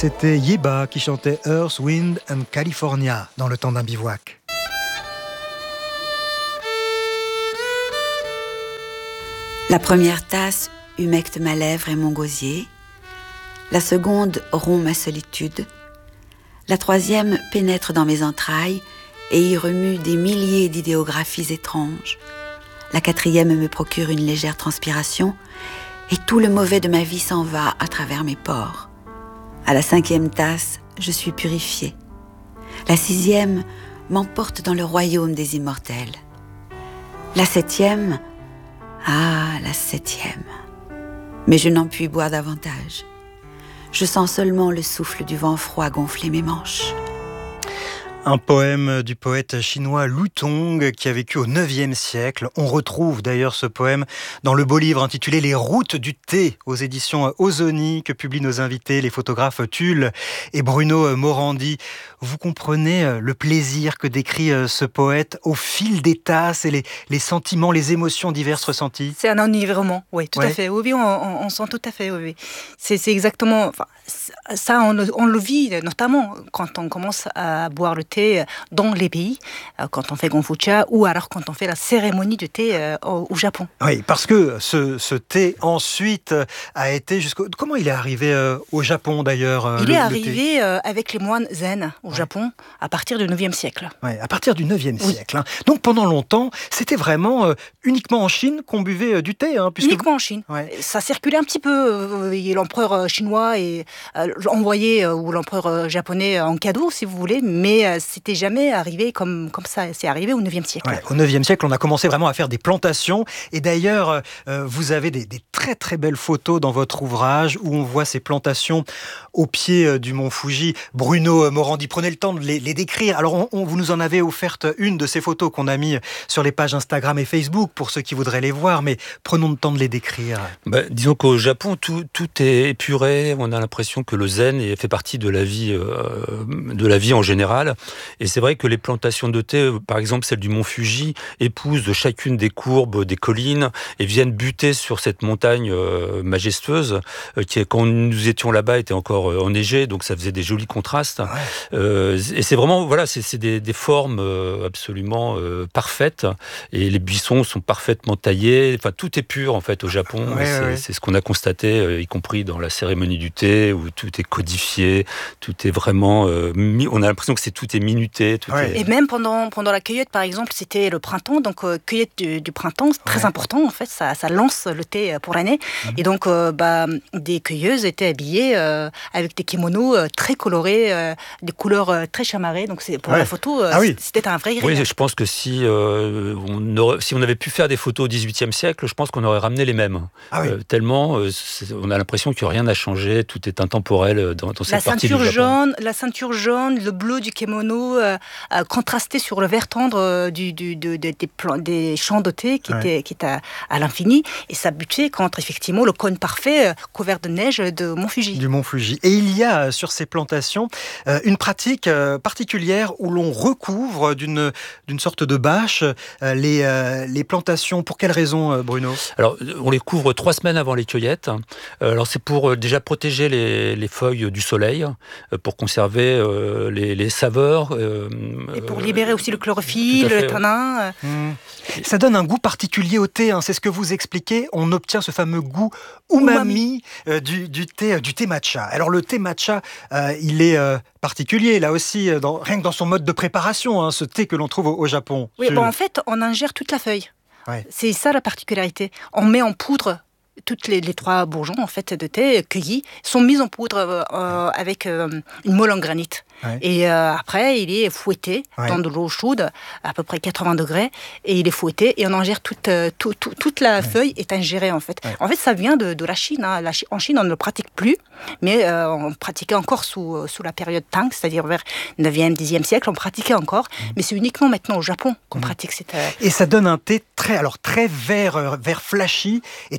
C'était Yeba qui chantait Earth, Wind and California dans le temps d'un bivouac. La première tasse humecte ma lèvre et mon gosier. La seconde rompt ma solitude. La troisième pénètre dans mes entrailles et y remue des milliers d'idéographies étranges. La quatrième me procure une légère transpiration et tout le mauvais de ma vie s'en va à travers mes pores. À la cinquième tasse, je suis purifiée. La sixième m'emporte dans le royaume des immortels. La septième, la septième. Mais je n'en puis boire davantage. Je sens seulement le souffle du vent froid gonfler mes manches. Un poème du poète chinois Lu Tong qui a vécu au IXe siècle. On retrouve d'ailleurs ce poème dans le beau livre intitulé Les routes du thé aux éditions Ozoni que publient nos invités, les photographes Tulle et Bruno Morandi. Vous comprenez le plaisir que décrit ce poète au fil des tasses et les sentiments, les émotions diverses ressenties. C'est un enivrement, oui, tout à fait. Oui, on sent tout à fait, oui. C'est exactement... Enfin, ça, on le vit notamment quand on commence à boire le thé dans les pays, quand on fait Gonfucha ou alors quand on fait la cérémonie du thé au Japon. Oui, parce que ce thé ensuite a été jusqu'au... Comment il est arrivé au Japon d'ailleurs Il est arrivé avec les moines zen au Japon à partir du IXe siècle. Oui, à partir du IXe siècle. Hein. Donc pendant longtemps, c'était vraiment uniquement en Chine qu'on buvait du thé. Puisque... Uniquement en Chine. Ouais. Ça circulait un petit peu. L'empereur chinois envoyé ou l'empereur japonais en cadeau, si vous voulez, mais c'était jamais arrivé comme ça. C'est arrivé au IXe siècle. Ouais, au IXe siècle, on a commencé vraiment à faire des plantations. Et d'ailleurs, vous avez des très très belles photos dans votre ouvrage où on voit ces plantations au pied du mont Fuji. Bruno Morandi, prenez le temps de les décrire. Alors, vous nous en avez offerte une de ces photos qu'on a mis sur les pages Instagram et Facebook pour ceux qui voudraient les voir, mais prenons le temps de les décrire. Disons qu'au Japon, tout est épuré. On a l'impression que le zen fait partie de la vie en général. Et c'est vrai que les plantations de thé, par exemple celle du mont Fuji, épousent chacune des courbes, des collines, et viennent buter sur cette montagne majestueuse, qui, quand nous étions là-bas, était encore enneigée, donc ça faisait des jolis contrastes. Ouais. Et c'est vraiment, voilà, c'est des formes absolument parfaites, et les buissons sont parfaitement taillés. Enfin, tout est pur, en fait, au Japon. C'est ce qu'on a constaté, y compris dans la cérémonie du thé, où tout est codifié, tout est vraiment... on a l'impression que tout est minuté. Et même pendant la cueillette, par exemple, c'était le printemps, donc cueillette du printemps, c'est très important, en fait, ça lance le thé pour l'année. Et donc, des cueilleuses étaient habillées avec des kimonos très colorés, des couleurs très chamarrées. Donc, pour la photo, c'était un vrai régal. Oui, je pense que si on avait pu faire des photos au XVIIIe siècle, je pense qu'on aurait ramené les mêmes. Tellement, on a l'impression que rien n'a changé, tout est intemporel dans cette partie du Japon. La ceinture jaune, le bleu du kimono, contrasté sur le vert tendre des champs de thé qui étaient à l'infini. Et ça butait contre, effectivement, le cône parfait couvert de neige de Mont Fuji. Du Mont Fuji. Et il y a sur ces plantations une pratique particulière où l'on recouvre d'une sorte de bâche les plantations. Pour quelle raison, Bruno ? Alors, on les couvre 3 semaines avant les cueillettes. Alors, c'est pour déjà protéger les feuilles du soleil, pour conserver les saveurs. Et pour libérer aussi le chlorophylle, le tanin. Ça donne un goût particulier au thé, c'est ce que vous expliquez. On obtient ce fameux goût umami du thé matcha. Alors le thé matcha, il est particulier, là aussi, rien que dans son mode de préparation, ce thé que l'on trouve au Japon. Oui, en fait, on ingère toute la feuille. Ouais. C'est ça la particularité. On met en poudre toutes les 3 bourgeons en fait de thé cueillis sont mis en poudre avec une molle en granit. Ouais. Et après, il est fouetté dans de l'eau chaude, à peu près 80 degrés, et il est fouetté et on ingère toute la feuille est ingérée en fait. Ouais. En fait, ça vient de la Chine. En Chine, on ne le pratique plus, mais on pratiquait encore sous la période Tang, c'est-à-dire vers 9e, 10e siècle, on pratiquait encore, mais c'est uniquement maintenant au Japon qu'on pratique cette... Et ça donne un thé très vert flashy et très mousseux.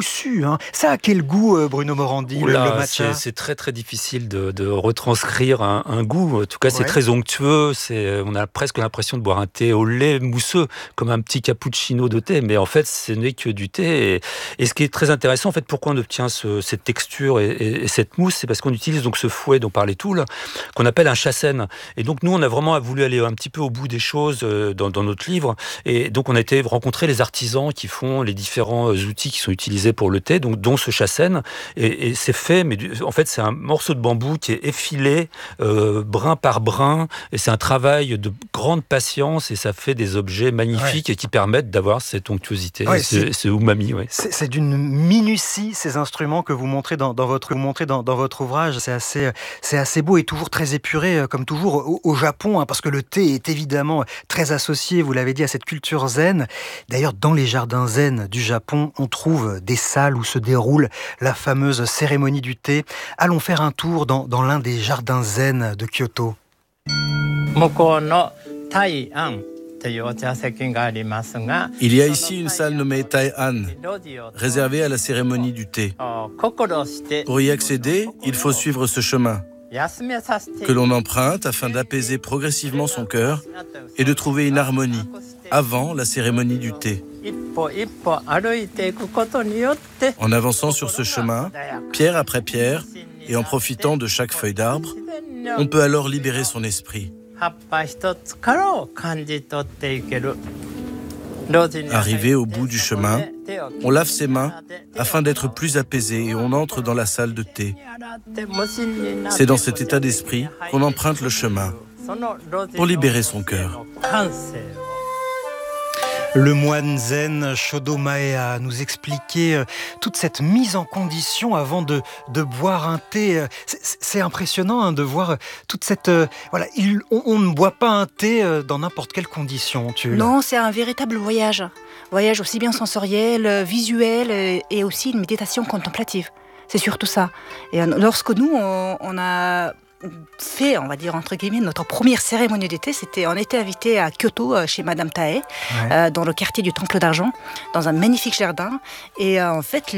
moussu. Hein. Ça a quel goût, Bruno Morandi, le matcha? C'est très très difficile de retranscrire un goût. En tout cas, c'est très onctueux. On a presque l'impression de boire un thé au lait mousseux, comme un petit cappuccino de thé. Mais en fait, ce n'est que du thé. Et ce qui est très intéressant, en fait, pourquoi on obtient cette texture et cette mousse, c'est parce qu'on utilise donc ce fouet dont parlait Toul, qu'on appelle un chassaine. Et donc nous, on a vraiment voulu aller un petit peu au bout des choses dans notre livre. Et donc on a été rencontrer les artisans qui font les différents outils qui sont utilisés pour le thé, donc dont ce chassaine. Et c'est fait, mais en fait c'est un morceau de bambou qui est effilé brin par brin. Et c'est un travail de grande patience et ça fait des objets magnifiques et qui permettent d'avoir cette onctuosité, ce umami. Ouais. C'est d'une minutie ces instruments que vous montrez dans votre ouvrage. C'est assez beau et toujours très épuré, comme toujours au Japon, hein, parce que le thé est évidemment très associé, vous l'avez dit, à cette culture zen. D'ailleurs, dans les jardins zen du Japon, on trouve des salles où se déroule la fameuse cérémonie du thé. Allons faire un tour dans l'un des jardins zen de Kyoto. Il y a ici une salle nommée Tai-an, réservée à la cérémonie du thé. Pour y accéder, il faut suivre ce chemin, que l'on emprunte afin d'apaiser progressivement son cœur et de trouver une harmonie avant la cérémonie du thé. En avançant sur ce chemin, pierre après pierre, et en profitant de chaque feuille d'arbre, on peut alors libérer son esprit. Arrivé au bout du chemin, on lave ses mains afin d'être plus apaisé et on entre dans la salle de thé. C'est dans cet état d'esprit qu'on emprunte le chemin pour libérer son cœur. Le moine zen Shodo Maea nous expliquait toute cette mise en condition avant de boire un thé. C'est impressionnant de voir toute cette... on ne boit pas un thé dans n'importe quelle condition. Non, c'est un véritable voyage. Voyage aussi bien sensoriel, visuel et aussi une méditation contemplative. C'est surtout ça. Et lorsque nous, on a... fait, on va dire entre guillemets, notre première cérémonie d'été, on était invité à Kyoto chez Madame Tae, dans le quartier du Temple d'Argent, dans un magnifique jardin. Et en fait,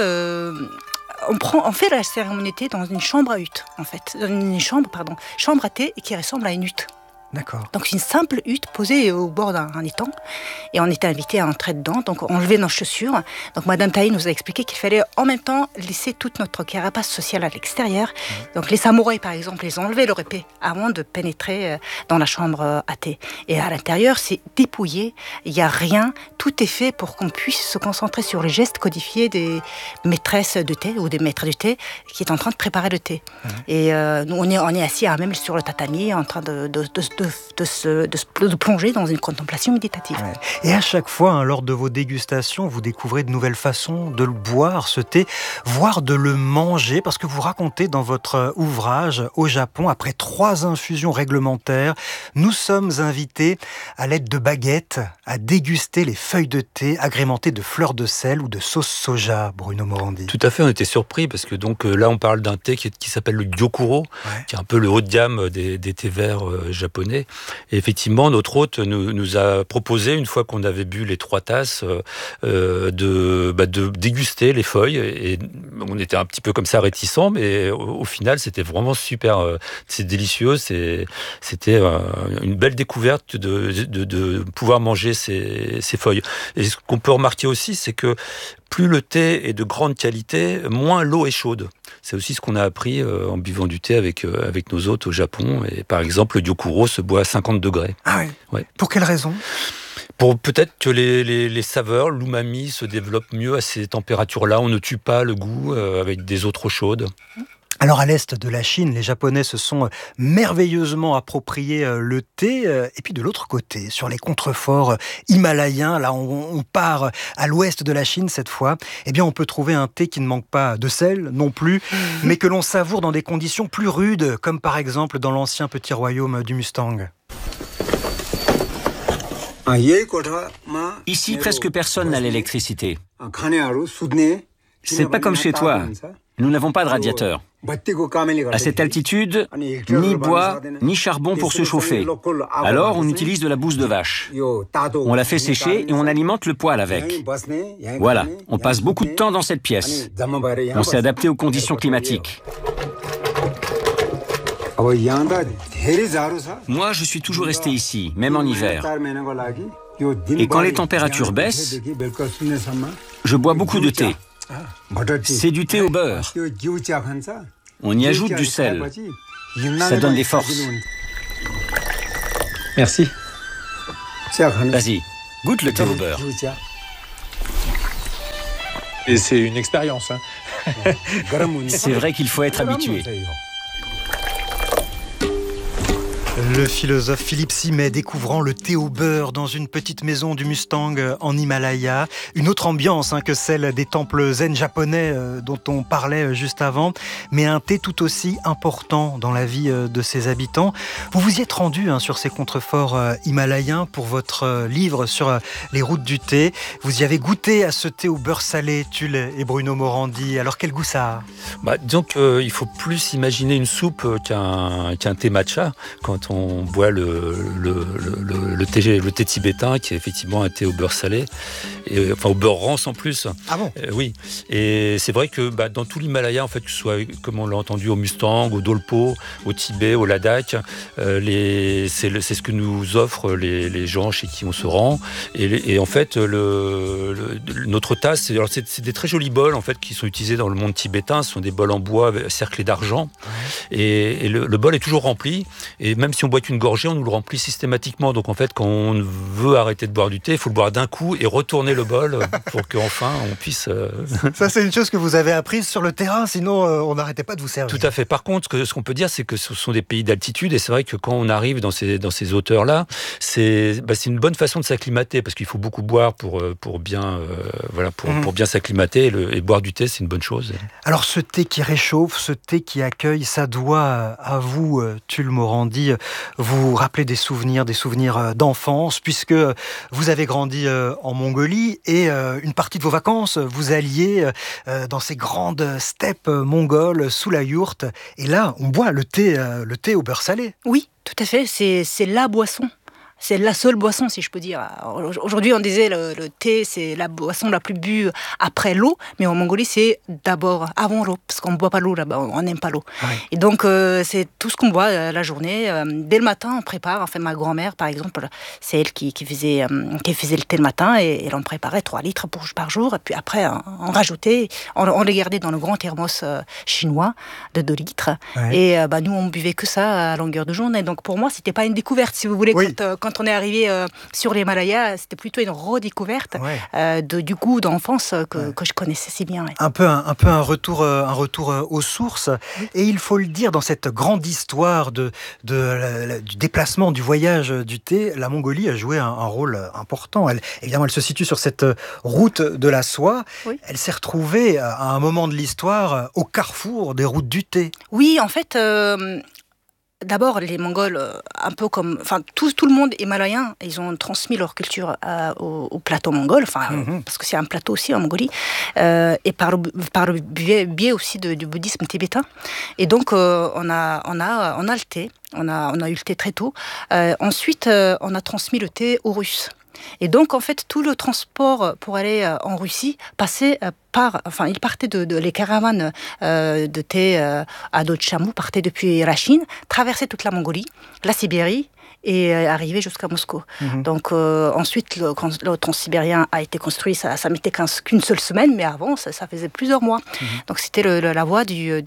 on fait la cérémonie d'été dans une chambre à hutte, en fait, chambre à thé qui ressemble à une hutte. D'accord. Donc c'est une simple hutte posée au bord d'un étang et on était invité à entrer dedans, donc on enlevait nos chaussures. Donc Madame Taï nous a expliqué qu'il fallait en même temps laisser toute notre carapace sociale à l'extérieur. Donc les samouraïs par exemple, ils enlevaient leur épée avant de pénétrer dans la chambre à thé. Et à l'intérieur c'est dépouillé, il n'y a rien, tout est fait pour qu'on puisse se concentrer sur les gestes codifiés des maîtresses de thé ou des maîtres de thé qui est en train de préparer le thé. Et nous on est assis même sur le tatami en train de plonger dans une contemplation méditative. Et à chaque fois, lors de vos dégustations, vous découvrez de nouvelles façons de le boire, ce thé, voire de le manger, parce que vous racontez dans votre ouvrage, au Japon, après 3 infusions réglementaires, nous sommes invités, à l'aide de baguettes, à déguster les feuilles de thé agrémentées de fleurs de sel ou de sauce soja, Bruno Morandi. Tout à fait, on était surpris, parce que donc là, on parle d'un thé qui s'appelle le gyokuro, qui est un peu le haut de gamme des thés verts japonais. Et effectivement, notre hôte nous a proposé, une fois qu'on avait bu les 3 tasses, de déguster les feuilles. Et on était un petit peu comme ça réticents, mais au final, c'était vraiment super. C'est délicieux. C'était une belle découverte de pouvoir manger ces feuilles. Et ce qu'on peut remarquer aussi, c'est que plus le thé est de grande qualité, moins l'eau est chaude. C'est aussi ce qu'on a appris en buvant du thé avec nos hôtes au Japon. Et par exemple, le gyokuro se boit à 50 degrés. Ah oui. Ouais. Pour quelle raison ? Pour peut-être que les saveurs, l'umami se développent mieux à ces températures-là. On ne tue pas le goût avec des eaux trop chaudes. Alors à l'est de la Chine, les Japonais se sont merveilleusement approprié le thé. Et puis de l'autre côté, sur les contreforts himalayens, là on part à l'ouest de la Chine cette fois, eh bien on peut trouver un thé qui ne manque pas de sel non plus, mais que l'on savoure dans des conditions plus rudes, comme par exemple dans l'ancien petit royaume du Mustang. Ici, presque personne n'a l'électricité. C'est pas comme chez toi. Nous n'avons pas de radiateur. À cette altitude, ni bois, ni charbon pour se chauffer. Alors, on utilise de la bouse de vache. On la fait sécher et on alimente le poêle avec. Voilà, on passe beaucoup de temps dans cette pièce. On s'est adapté aux conditions climatiques. Moi, je suis toujours resté ici, même en hiver. Et quand les températures baissent, je bois beaucoup de thé. C'est du thé au beurre. On y ajoute du sel. Ça donne des forces. Merci. Vas-y, goûte le thé au beurre. Et c'est une expérience. C'est vrai qu'il faut être habitué. Le philosophe Philippe Simet découvrant le thé au beurre dans une petite maison du Mustang en Himalaya. Une autre ambiance que celle des temples zen japonais dont on parlait juste avant, mais un thé tout aussi important dans la vie de ses habitants. Vous vous y êtes rendu sur ces contreforts himalayens pour votre livre sur les routes du thé. Vous y avez goûté à ce thé au beurre salé, Tulle et Bruno Morandi. Alors quel goût ça a ? Disons qu'il faut plus imaginer une soupe qu'un thé matcha quand on boit le thé tibétain, qui est effectivement un thé au beurre salé, et, enfin au beurre rance en plus. Ah bon ? Oui. Et c'est vrai que dans tout l'Himalaya, en fait, que ce soit comme on l'a entendu au Mustang, au Dolpo, au Tibet, au Ladakh, c'est ce que nous offrent les gens chez qui on se rend. Et en fait, notre tasse, c'est des très jolis bols en fait qui sont utilisés dans le monde tibétain. Ce sont des bols en bois cerclés d'argent. Et le bol est toujours rempli. Et même si on boit qu'une gorgée, on nous le remplit systématiquement. Donc en fait, quand on veut arrêter de boire du thé, il faut le boire d'un coup et retourner le bol pour qu'enfin on puisse... Ça, c'est une chose que vous avez apprise sur le terrain, sinon on n'arrêtait pas de vous servir. Tout à fait. Par contre, ce qu'on peut dire, c'est que ce sont des pays d'altitude, et c'est vrai que quand on arrive dans ces hauteurs-là, c'est une bonne façon de s'acclimater, parce qu'il faut beaucoup boire pour bien s'acclimater, et boire du thé, c'est une bonne chose. Alors ce thé qui réchauffe, ce thé qui accueille, ça doit à vous, Tulle Morandi, vous rappeler des souvenirs d'enfance, puisque vous avez grandi en Mongolie, et une partie de vos vacances, vous alliez dans ces grandes steppes mongoles sous la yourte, et là, on boit le thé au beurre salé. Oui, tout à fait, c'est la boisson. C'est la seule boisson, si je peux dire. Aujourd'hui, on disait le thé, c'est la boisson la plus bue après l'eau, mais en Mongolie, c'est d'abord avant l'eau, parce qu'on ne boit pas l'eau là-bas, on n'aime pas l'eau. Ah oui. Et donc, c'est tout ce qu'on boit la journée. Dès le matin, on prépare. Enfin, ma grand-mère, par exemple, c'est elle qui faisait le thé le matin, et elle en préparait 3 litres par jour. Et puis après, on rajoutait, on les gardait dans le grand thermos chinois de 2 litres. Ouais. Et nous, on buvait que ça à longueur de journée. Donc, pour moi, c'était pas une découverte, si vous voulez, oui. Quand on est arrivé sur l'Himalaya, c'était plutôt une redécouverte du goût d'enfance que je connaissais si bien. Ouais. Un peu un retour aux sources. Et il faut le dire, dans cette grande histoire du déplacement, du voyage du thé, la Mongolie a joué un rôle important. Évidemment, elle se situe sur cette route de la soie. Oui. Elle s'est retrouvée à un moment de l'histoire au carrefour des routes du thé. Oui, en fait... D'abord, les Mongols, un peu comme... Enfin, tout le monde himalayen, ils ont transmis leur culture au plateau mongol, parce que c'est un plateau aussi en Mongolie, et par le biais aussi du bouddhisme tibétain. Et donc, on a le thé, on a eu le thé très tôt. Ensuite, on a transmis le thé aux Russes. Et donc, en fait, tout le transport pour aller en Russie passait il partait les caravanes de thé à dos de chameau partaient depuis la Chine, traversaient toute la Mongolie, la Sibérie, et arrivé jusqu'à Moscou. Mmh. Donc ensuite, quand le transsibérien a été construit, ça mettait qu'une seule semaine, mais avant, ça faisait plusieurs mois. Mmh. Donc c'était la voie du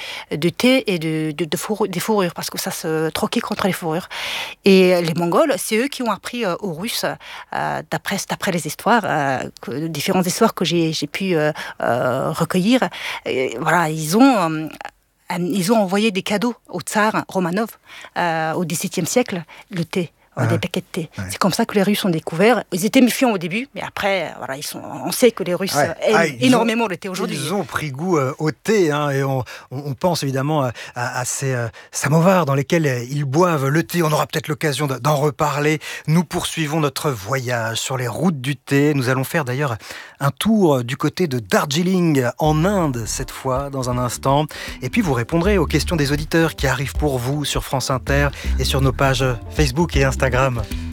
thé et des fourrures, parce que ça se troquait contre les fourrures. Et les Mongols, c'est eux qui ont appris aux Russes, d'après les histoires, différentes histoires que j'ai pu recueillir. Et, voilà, ils ont envoyé des cadeaux au tsar Romanov au XVIIe siècle, le thé des paquets de thé. Ouais. C'est comme ça que les Russes ont découvert. Ils étaient méfiants au début, mais après, voilà, on sait que les Russes aiment énormément le thé aujourd'hui. Ils ont pris goût au thé, hein, et on pense évidemment à ces samovars dans lesquels ils boivent le thé. On aura peut-être l'occasion d'en reparler. Nous poursuivons notre voyage sur les routes du thé. Nous allons faire d'ailleurs un tour du côté de Darjeeling, en Inde, cette fois, dans un instant. Et puis vous répondrez aux questions des auditeurs qui arrivent pour vous sur France Inter et sur nos pages Facebook et Instagram.